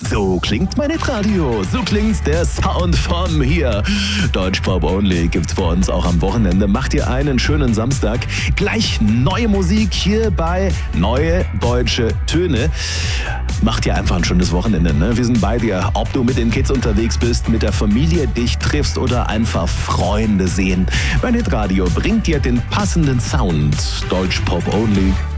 So klingt mein Hitradio, so klingt der Sound von hier. Deutschpop Only gibt's für uns auch am Wochenende. Macht ihr einen schönen Samstag. Gleich neue Musik hier bei Neue Deutsche Töne. Macht ihr einfach ein schönes Wochenende, ne? Wir sind bei dir, ob du mit den Kids unterwegs bist, mit der Familie dich triffst oder einfach Freunde sehen. Mein Hitradio bringt dir den passenden Sound. Deutschpop Only.